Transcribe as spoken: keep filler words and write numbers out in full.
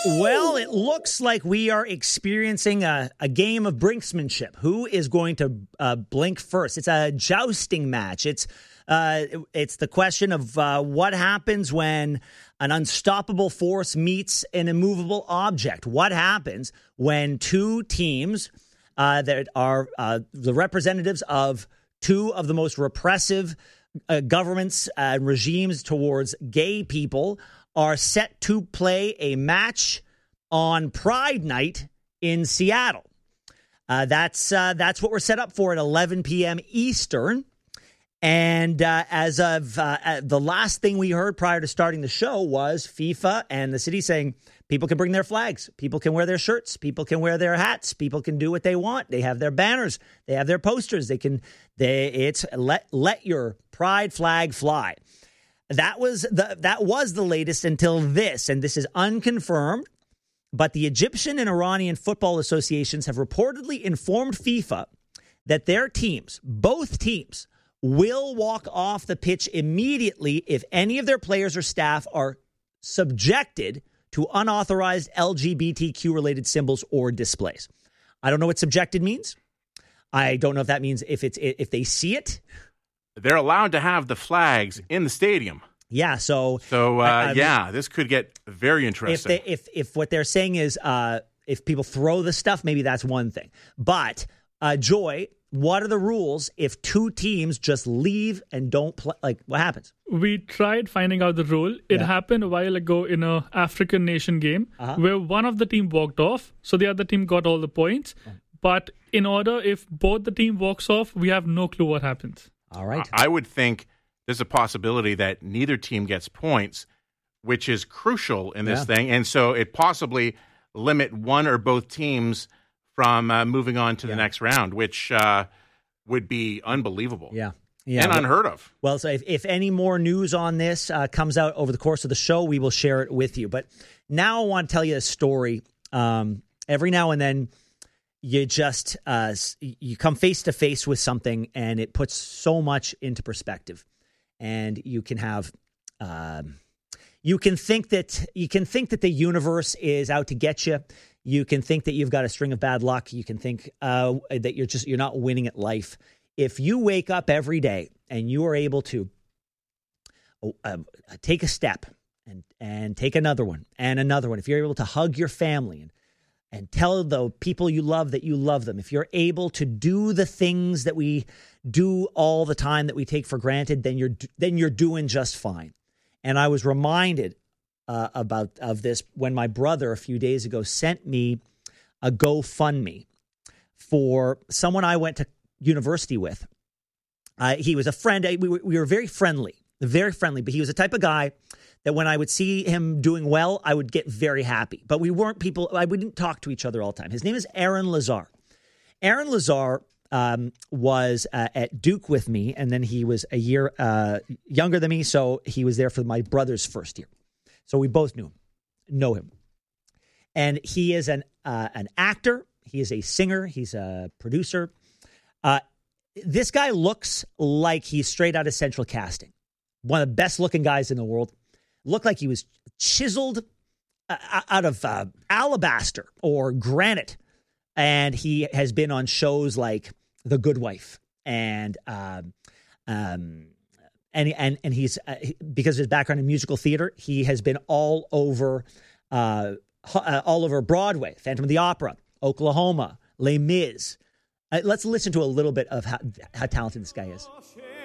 Well, it looks like we are experiencing a, a game of brinksmanship. Who is going to uh, blink first? It's a jousting match. It's uh, it's the question of uh, what happens when an unstoppable force meets an immovable object. What happens when two teams uh, that are uh, the representatives of two of the most repressive uh, governments and uh, regimes towards gay people are set to play a match on Pride Night in Seattle. Uh, that's uh, that's what we're set up for at eleven p.m. Eastern. And uh, as of uh, the last thing we heard prior to starting the show was FIFA and the city saying people can bring their flags, people can wear their shirts, people can wear their hats, people can do what they want. They have their banners, they have their posters. They can. They it's let let your pride flag fly. That was the that was the latest until this, and this is unconfirmed. But the Egyptian and Iranian football associations have reportedly informed FIFA that their teams, both teams, will walk off the pitch immediately if any of their players or staff are subjected to unauthorized L G B T Q-related symbols or displays. I don't know what subjected means. I don't know if that means if it's if they see it. They're allowed to have the flags in the stadium. Yeah, so so uh, I, I yeah, mean, this could get very interesting. If they, if if what they're saying is uh, if people throw the stuff, maybe that's one thing. But uh, Joy, what are the rules if two teams just leave and don't play? Like, what happens? We tried finding out the rule. It Yeah. happened a while ago in a African nation game Uh-huh. where one of the team walked off, so the other team got all the points. But in order, if both the team walks off, we have no clue what happens. All right. I would think there's a possibility that neither team gets points, which is crucial in this Yeah. thing. And so it possibly limit one or both teams from uh, moving on to Yeah. the next round, which uh, would be unbelievable. Yeah. Yeah. And well- unheard of. Well, so if, if any more news on this uh, comes out over the course of the show, we will share it with you. But now I want to tell you a story. Um, every now and then, you just uh, s- you come face to face with something, and it puts so much into perspective. And you can have, um, you can think that you can think that the universe is out to get you. You can think that you've got a string of bad luck. You can think uh, that you're just you're not winning at life. If you wake up every day and you are able to uh, take a step and and take another one and another one, if you're able to hug your family and and tell the people you love that you love them, if you're able to do the things that we do all the time that we take for granted, then you're then you're doing just fine. And I was reminded uh, about of this when my brother a few days ago sent me a GoFundMe for someone I went to university with. Uh, he was a friend. We were, we were very friendly, very friendly, but he was the type of guy that when I would see him doing well, I would get very happy. But we weren't people, I wouldn't talk to each other all the time. His name is Aaron Lazar. Aaron Lazar um, was uh, at Duke with me, and then he was a year uh, younger than me, so he was there for my brother's first year. So we both knew him, know him. And he is an uh, an actor. He is a singer. He's a producer. Uh, this guy looks like he's straight out of Central Casting. One of the best looking guys in the world. Looked like he was chiseled uh, out of uh, alabaster or granite. And he has been on shows like The Good Wife. And um, um, and, and, and he's, uh, because of his background in musical theater, he has been all over, uh, uh, all over Broadway, Phantom of the Opera, Oklahoma, Les Mis. Uh, let's listen to a little bit of how, how talented this guy is.